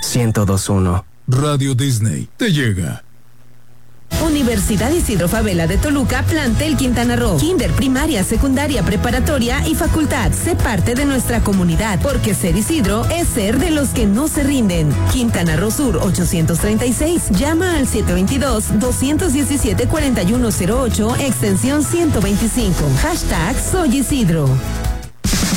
1021. Radio Disney te llega. Universidad Isidro Fabela de Toluca, Plantel Quintana Roo. Kinder, primaria, secundaria, preparatoria y facultad. Sé parte de nuestra comunidad, porque ser Isidro es ser de los que no se rinden. Quintana Roo Sur 836. Llama al 722-217-4108, extensión 125. Hashtag Soy Isidro.